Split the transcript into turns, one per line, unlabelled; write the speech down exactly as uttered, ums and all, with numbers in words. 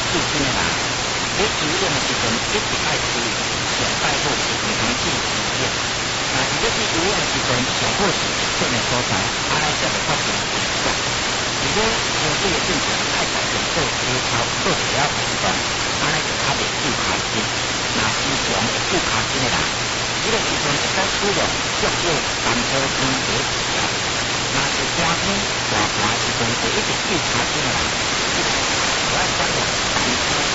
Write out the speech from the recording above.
自身的人，你修炼的时阵一直爱注意上拜好是平常心修炼。那伫咧去修炼的时阵，上好是实践的所在，安尼才会发生成果。伫咧修水的进程，爱常常做低头，做一了运动，安尼就较袂救骹筋。那时常会救骹筋的人，这个时阵会使使用足少甘草汤来治疗。那是寒天大寒的时阵会一直救骹筋的人，就要使用甘草汤